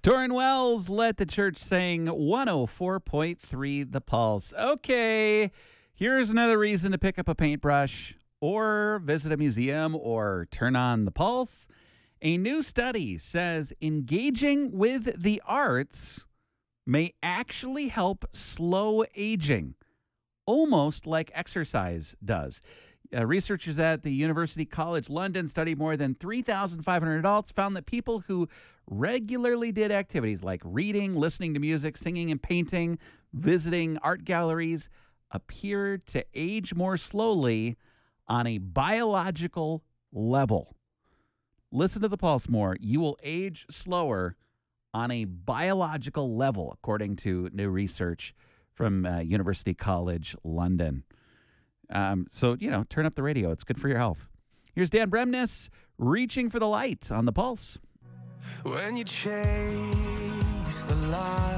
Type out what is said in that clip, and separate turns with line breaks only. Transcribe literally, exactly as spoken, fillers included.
Torrin Wells, Let the Church Sing, one oh four point three The Pulse. Okay, here's another reason to pick up a paintbrush or visit a museum or turn on the Pulse. A new study says engaging with the arts may actually help slow aging, almost like exercise does. Uh, researchers at the University College London studied more than three thousand five hundred adults, found that people who regularly did activities like reading, listening to music, singing and painting, visiting art galleries appeared to age more slowly on a biological level. Listen to the Pulse more. You will age slower on a biological level, according to new research from uh, University College London. Um, so, you know, turn up the radio. It's good for your health. Here's Dan Bremnes, Reaching for the Light on the Pulse.
When you chase the light